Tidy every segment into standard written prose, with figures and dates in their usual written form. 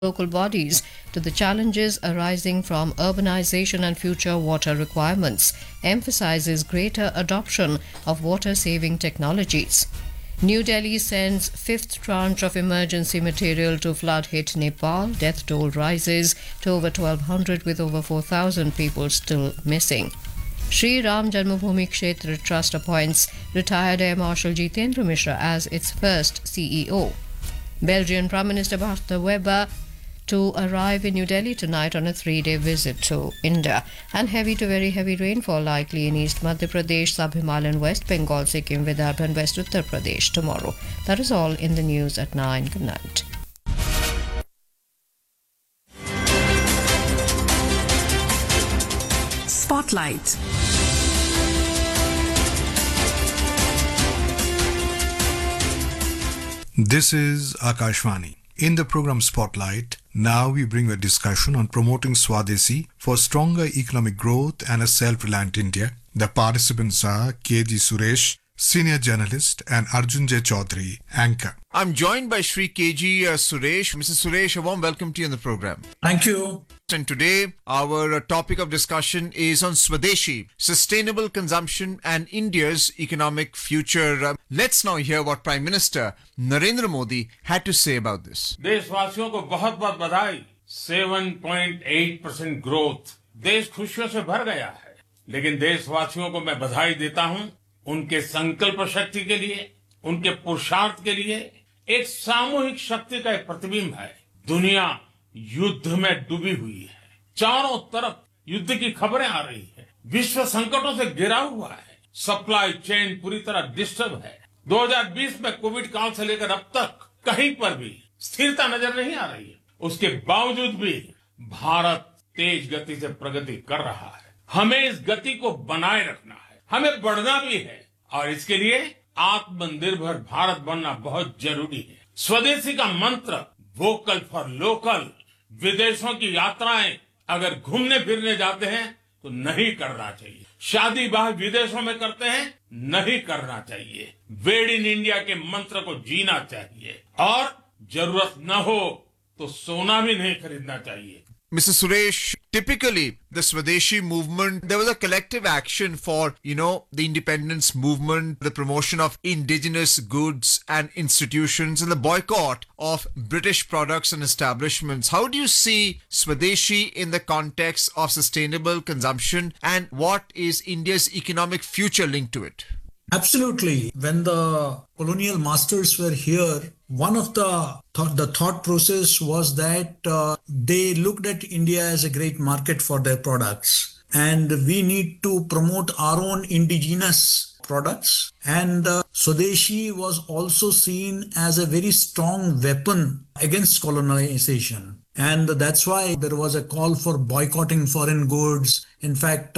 local bodies to the challenges arising from urbanization and future water requirements, emphasizes greater adoption of water-saving technologies. New Delhi sends fifth tranche of emergency material to flood-hit Nepal. Death toll rises to over 1,200 with over 4,000 people still missing. Sri Ram Janmabhoomi Kshetra Trust appoints retired Air Marshal Jitendra Mishra as its first CEO. Belgian Prime Minister Bart de Weber to arrive in New Delhi tonight on a 3-day visit to India. And heavy to very heavy rainfall likely in East Madhya Pradesh, Sub-Himalayan West Bengal, Sikkim, Vidarbha and West Uttar Pradesh tomorrow. That is all in the news at 9. Good night. Spotlight. This is Akashvani. In the program Spotlight, now we bring a discussion on promoting Swadeshi for stronger economic growth and a self-reliant India. The participants are K.G. Suresh, senior journalist, and Arjun J. Chaudhary, anchor. I'm joined by Shri K.G. Suresh. Mr. Suresh, a warm welcome to you on the program. Thank you. And today, our topic of discussion is on Swadeshi, sustainable consumption and India's economic future. Let's now hear what Prime Minister Narendra Modi had to say about this. देशवासियों को बहुत बहुत बधाई. 7.8% growth. देश खुशियों से भर गया है. लेकिन देशवासियों को मैं बधाई देता हूं उनके संकल्प शक्ति के लिए, उनके पुरुषार्थ के लिए. एक सामूहिक शक्ति का एक प्रतिबिंब है. दुनिया युद्ध में डूबी हुई है. चारों तरफ युद्ध की खबरें आ रही है. विश्व संकटों से घिरा हुआ है. सप्लाई चेन पूरी तरह डिस्टर्ब है. 2020 में कोविड काल से लेकर अब तक कहीं पर भी स्थिरता नजर नहीं आ रही है. उसके बावजूद भी भारत तेज गति से प्रगति कर रहा है. हमें इस गति को बनाए रखना है. हमें बढ़ना भी है और इसके लिए आत्मनिर्भर भारत बनना बहुत जरूरी है. स्वदेशी का मंत्र वोकल फॉर लोकल. विदेशों की यात्राएं अगर घूमने फिरने जाते हैं तो नहीं करना चाहिए. शादी ब्याह विदेशों में करते हैं, नहीं करना चाहिए. वेड इन इंडिया के मंत्र को जीना चाहिए और जरूरत न हो तो सोना भी नहीं खरीदना चाहिए. Mr. Suresh, typically the Swadeshi movement, there was a collective action for, the independence movement, the promotion of indigenous goods and institutions and the boycott of British products and establishments. How do you see Swadeshi in the context of sustainable consumption and what is India's economic future linked to it? Absolutely. When the colonial masters were here, one of the thought process was that they looked at India as a great market for their products. And we need to promote our own indigenous products. And Swadeshi was also seen as a very strong weapon against colonization. And that's why there was a call for boycotting foreign goods. In fact,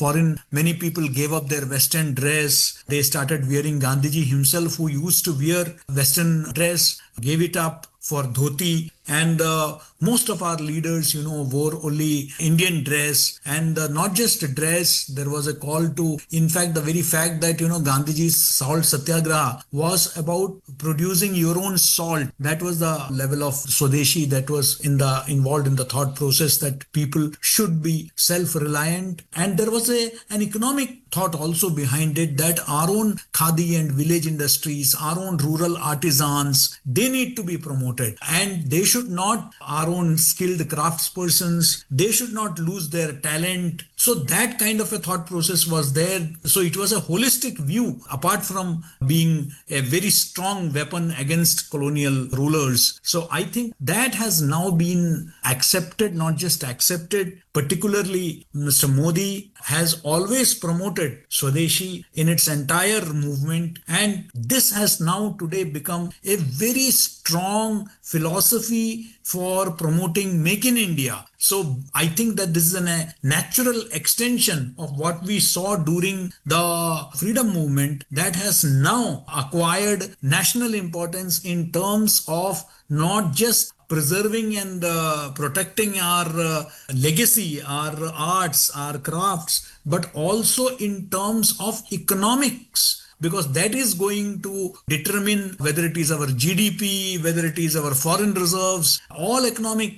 many people gave up their Western dress. They started wearing. Gandhiji himself, who used to wear Western dress, gave it up for dhoti. And most of our leaders, wore only Indian dress. And not just a dress, there was a call to, in fact, the very fact that, Gandhiji's salt satyagraha was about producing your own salt. That was the level of Swadeshi that was involved in the thought process that people should be self-reliant. And there was an economic thought also behind it that our own khadi and village industries, our own rural artisans, they need to be promoted. And they should not, our own skilled craftspersons, they should not lose their talent. So that kind of a thought process was there. So it was a holistic view, apart from being a very strong weapon against colonial rulers. So I think that has now been accepted, not just accepted. Particularly, Mr. Modi has always promoted Swadeshi in its entire movement. And this has now today become a very strong philosophy for promoting Make in India. So I think that this is a natural extension of what we saw during the freedom movement that has now acquired national importance in terms of not just preserving and protecting our legacy, our arts, our crafts, but also in terms of economics. Because that is going to determine whether it is our GDP, whether it is our foreign reserves, all economic